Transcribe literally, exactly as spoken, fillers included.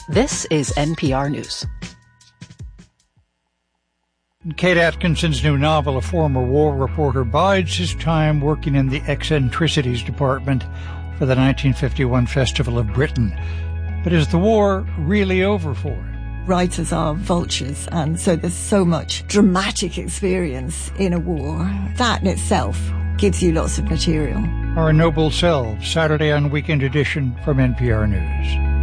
This is N P R News. Kate Atkinson's new novel, A Former War Reporter, bides his time working in the eccentricities department for the nineteen fifty-one Festival of Britain. But is the war really over for him? Writers are vultures, and so there's so much dramatic experience in a war. That in itself gives you lots of material. Our Noble Selves, Saturday on Weekend Edition from N P R News.